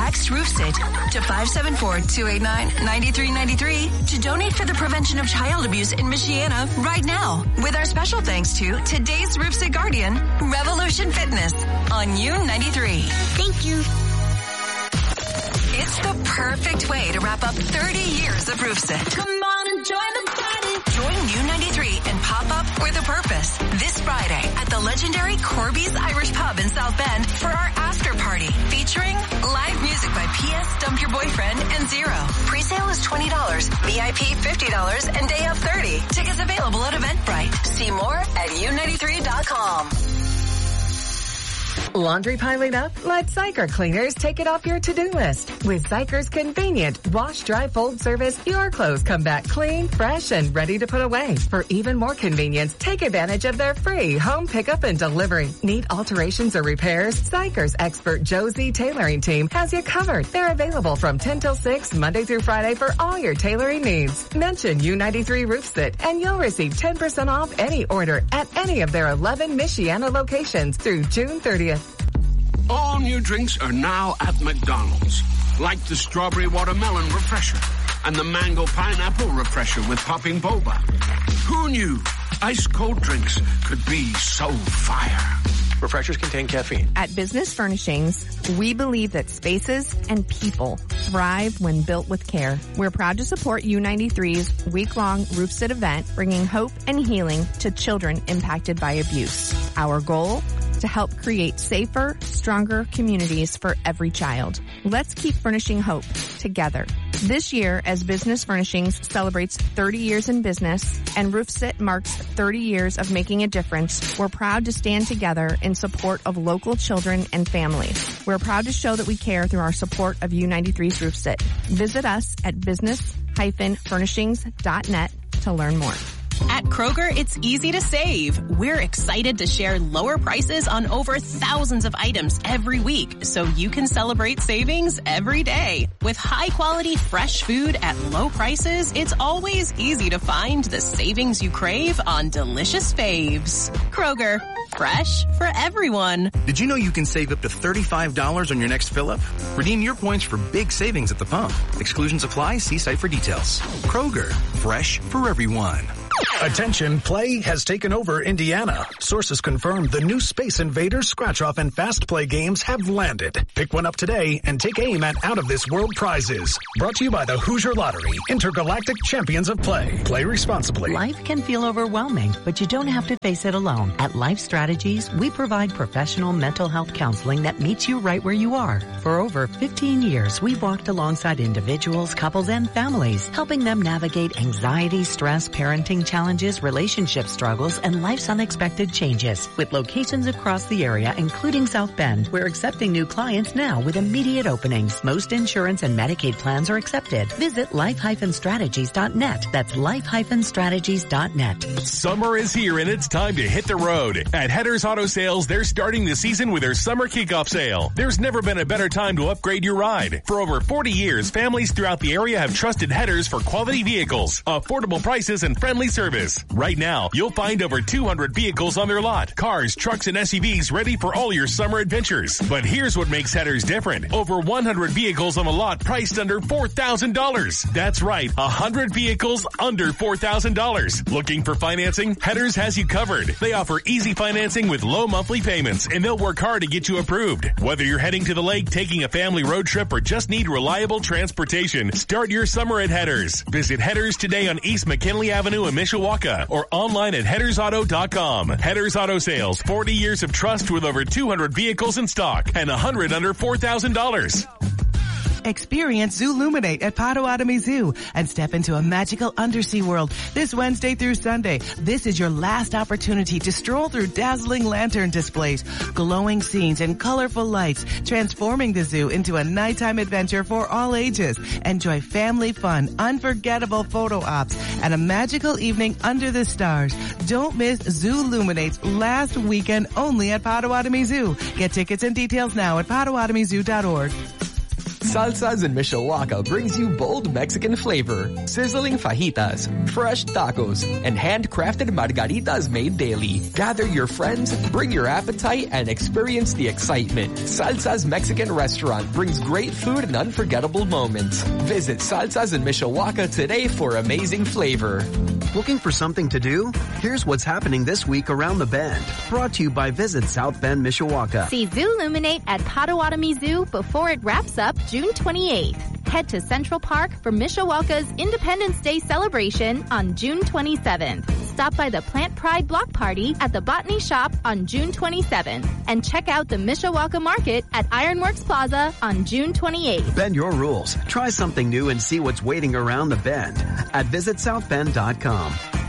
Text RoofSit to 574-289-9393 to donate for the prevention of child abuse in Michiana right now. With our special thanks to today's RoofSit guardian, Revolution Fitness on U93. Thank you. It's the perfect way to wrap up 30 years of RoofSit. Come on and join the party. Join U93 and pop up with a purpose this Friday at the legendary Corby's Irish Pub in South Bend for our after party featuring live music by P.S. Dump Your Boyfriend and Zero. Pre-sale is $20, VIP $50, and day of $30. Tickets available at Eventbrite. See more at U93.com. Laundry piling up? Let Zyker Cleaners take it off your to-do list. With Zyker's convenient wash, dry, fold service, your clothes come back clean, fresh, and ready to put away. For even more convenience, take advantage of their free home pickup and delivery. Need alterations or repairs? Zyker's expert Josie tailoring team has you covered. They're available from 10 till 6, Monday through Friday for all your tailoring needs. Mention U93 RoofSit and you'll receive 10% off any order at any of their 11 Michiana locations through June 30th. All new drinks are now at McDonald's, like the strawberry watermelon refresher and the mango pineapple refresher with popping boba. Who knew ice cold drinks could be so fire? Refreshers contain caffeine. At Business Furnishings, we believe that spaces and people thrive when built with care. We're proud to support U93's week-long RoofSit event, bringing hope and healing to children impacted by abuse. Our goal? To help create safer, stronger communities for every child. Let's keep furnishing hope together. This year, as Business Furnishings celebrates 30 years in business and RoofSit marks 30 years of making a difference, we're proud to stand together in support of local children and families. We're proud to show that we care through our support of U93's RoofSit. Visit us at business-furnishings.net to learn more. At Kroger, it's easy to save. We're excited to share lower prices on over thousands of items every week, so you can celebrate savings every day. With high-quality, fresh food at low prices, it's always easy to find the savings you crave on delicious faves. Kroger, fresh for everyone. Did you know you can save up to $35 on your next fill-up? Redeem your points for big savings at the pump. Exclusions apply. See site for details. Kroger, fresh for everyone. Attention, play has taken over Indiana. Sources confirm the new Space Invaders, Scratch-Off, and Fast Play games have landed. Pick one up today and take aim at out-of-this-world prizes. Brought to you by the Hoosier Lottery, Intergalactic Champions of Play. Play responsibly. Life can feel overwhelming, but you don't have to face it alone. At Life Strategies, we provide professional mental health counseling that meets you right where you are. For over 15 years, we've walked alongside individuals, couples, and families, helping them navigate anxiety, stress, parenting challenges, relationship struggles, and life's unexpected changes. With locations across the area, including South Bend, we're accepting new clients now with immediate openings. Most insurance and Medicaid plans are accepted. Visit life-strategies.net. That's life-strategies.net. Summer is here and it's time to hit the road. At Headers Auto Sales, they're starting the season with their summer kickoff sale. There's never been a better time to upgrade your ride. For over 40 years, families throughout the area have trusted Headers for quality vehicles, affordable prices, and friendly service. Right now, you'll find over 200 vehicles on their lot. Cars, trucks, and SUVs ready for all your summer adventures. But here's what makes Headers different. Over 100 vehicles on the lot priced under $4,000. That's right, 100 vehicles under $4,000. Looking for financing? Headers has you covered. They offer easy financing with low monthly payments, and they'll work hard to get you approved. Whether you're heading to the lake, taking a family road trip, or just need reliable transportation, start your summer at Headers. Visit Headers today on East McKinley Avenue in Mishawaka or online at headersauto.com. Headers Auto Sales, 40 years of trust with over 200 vehicles in stock and 100 under $4,000. Experience Zooluminate at Potawatomi Zoo and step into a magical undersea world this Wednesday through Sunday. This is your last opportunity to stroll through dazzling lantern displays, glowing scenes, and colorful lights, transforming the zoo into a nighttime adventure for all ages. Enjoy family fun, unforgettable photo ops, and a magical evening under the stars. Don't miss Zooluminate's last weekend only at Potawatomi Zoo. Get tickets and details now at PotawatomiZoo.org. Salsas in Mishawaka brings you bold Mexican flavor, sizzling fajitas, fresh tacos, and handcrafted margaritas made daily. Gather your friends, bring your appetite, and experience the excitement. Salsa's Mexican restaurant brings great food and unforgettable moments. Visit Salsas in Mishawaka today for amazing flavor. Looking for something to do? Here's what's happening this week around the Bend. Brought to you by Visit South Bend, Mishawaka. See Zooluminate at Potawatomi Zoo before it wraps up June 28th. Head to Central Park for Mishawaka's Independence Day celebration on June 27th. Stop by the Plant Pride Block Party at the Botany Shop on June 27th. And check out the Mishawaka Market at Ironworks Plaza on June 28th. Bend your rules. Try something new and see what's waiting around the Bend at visitsouthbend.com.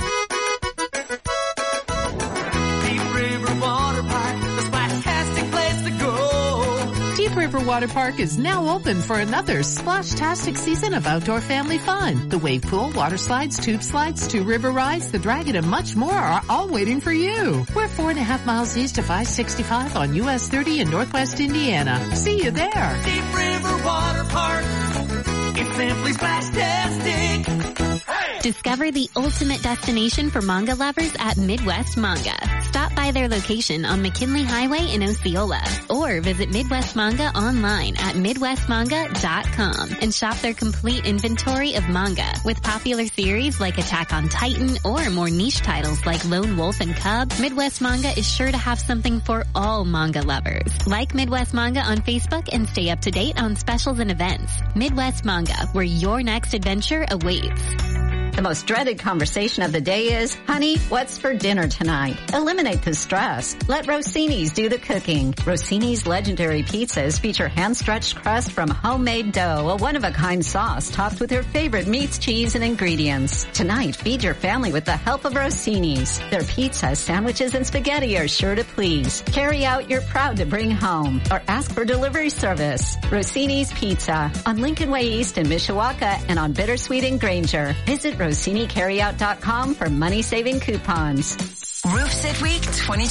Deep River Water Park is now open for another splash-tastic season of outdoor family fun. The wave pool, water slides, tube slides, 2 river rides, the Dragon, and much more are all waiting for you. We're 4.5 miles east of I-65 on US 30 in Northwest Indiana. See you there. Deep River Water Park. It's simply splash-tastic. Discover the ultimate destination for manga lovers at Midwest Manga. Stop by their location on McKinley Highway in Osceola or visit Midwest Manga online at midwestmanga.com and shop their complete inventory of manga with popular series like Attack on Titan or more niche titles like Lone Wolf and Cub. Midwest Manga is sure to have something for all manga lovers. Like Midwest Manga on Facebook and stay up to date on specials and events. Midwest Manga, where your next adventure awaits. The most dreaded conversation of the day is, honey, what's for dinner tonight? Eliminate the stress. Let Rossini's do the cooking. Rossini's legendary pizzas feature hand-stretched crust from homemade dough, a one-of-a-kind sauce topped with your favorite meats, cheese, and ingredients. Tonight, feed your family with the help of Rossini's. Their pizzas, sandwiches, and spaghetti are sure to please. Carry out you're proud to bring home or ask for delivery service. Rossini's Pizza on Lincoln Way East in Mishawaka and on Bittersweet in Granger. Visit RossiniCarryout.com for money-saving coupons. Roof Sit Week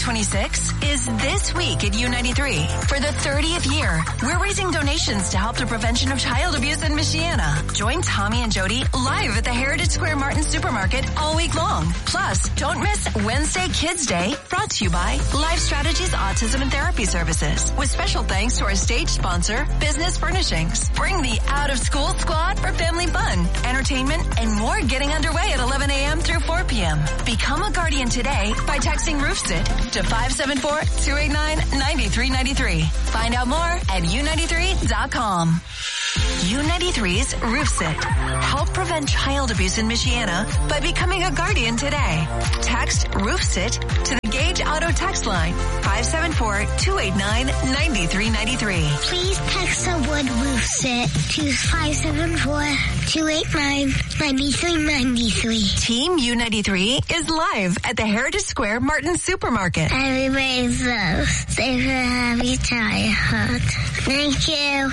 2026 is this week at U93. For the 30th year, we're raising donations to help the prevention of child abuse in Michiana. Join Tommy and Jody live at the Heritage Square Martin Supermarket all week long. Plus, don't miss Wednesday Kids Day, brought to you by Life Strategies Autism and Therapy Services. With special thanks to our stage sponsor, Business Furnishings. Bring the out-of-school squad for family fun, entertainment, and more getting underway at 11 a.m. through 4 p.m. Become a guardian today by texting RoofSit to 574-289-9393. Find out more at U93.com. U93's RoofSit. Help prevent child abuse in Michiana by becoming a guardian today. Text RoofSit to the Gage Auto text line 574-289-9393. Please text the word RoofSit to 574-289-9393. Team U93 is live at the Heritage Square Martin Supermarket. Everybody's safe and happy childhood. Thank you.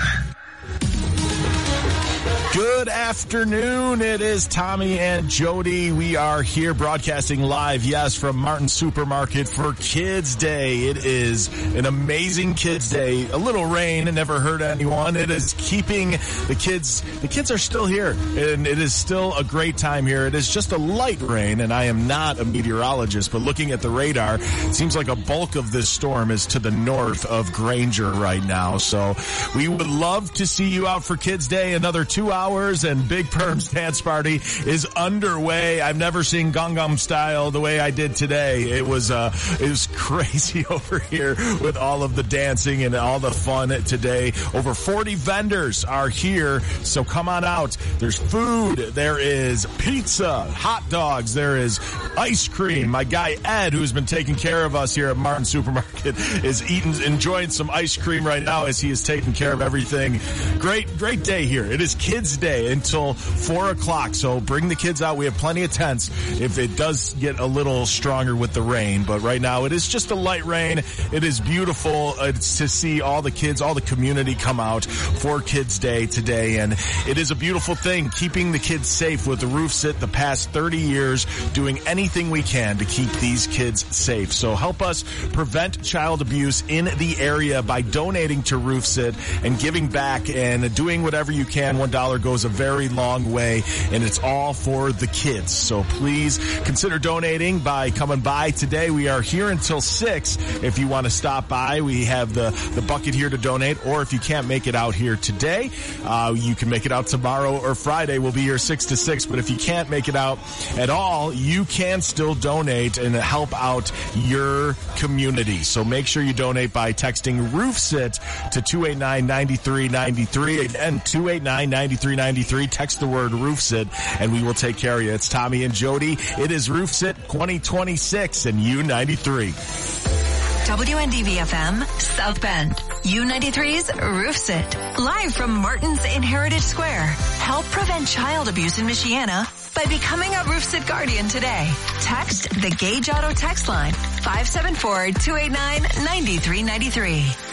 Good afternoon. It is Tommy and Jody. We are here broadcasting live, yes, from Martin Supermarket for Kids Day. It is an amazing Kids Day. A little rain, it never hurt anyone. It is keeping the kids are still here, and it is still a great time here. It is just a light rain, and I am not a meteorologist, but looking at the radar, it seems like a bulk of this storm is to the north of Granger right now. So we would love to see you out for Kids Day. Another 2 hours and Big Perm's dance party is underway. I've never seen Gangnam Style the way I did today. It was crazy over here with all of the dancing and all the fun today. Over 40 vendors are here, so come on out. There's food, there is pizza, hot dogs, there is ice cream. My guy Ed, who's been taking care of us here at Martin Supermarket, is enjoying some ice cream right now as he is taking care of everything. Great day here. It is Kids Kids Day until 4 o'clock. So bring the kids out. We have plenty of tents if it does get a little stronger with the rain. But right now it is just a light rain. It is beautiful to see all the kids, all the community come out for Kids Day today. And it is a beautiful thing, keeping the kids safe with the Roof Sit the past 30 years, doing anything we can to keep these kids safe. So help us prevent child abuse in the area by donating to Roof Sit and giving back and doing whatever you can. $1 goes a very long way, and it's all for the kids. So please consider donating by coming by today. We are here until 6. If you want to stop by, we have the bucket here to donate, or if you can't make it out here today, you can make it out tomorrow or Friday. We'll be here 6 to 6, but if you can't make it out at all, you can still donate and help out your community. So make sure you donate by texting Roof Sit to 289-9393. Again, 289-9393. Text the word Roof Sit and we will take care of you. It's Tommy and Jody. It is Roof Sit 2026 and U93. WNDV-FM, South Bend. U93's Roof Sit. Live from Martin's in Heritage Square. Help prevent child abuse in Michiana by becoming a Roof Sit Guardian today. Text the Gage Auto text line, 574-289-9393.